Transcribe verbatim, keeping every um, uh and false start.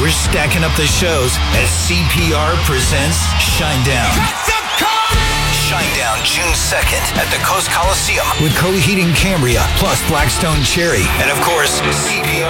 We're stacking up the shows as C P R presents Shinedown. Shinedown, June second at the Coast Coliseum with Coheed and Cambria, plus Blackstone Cherry, and of course, C P R.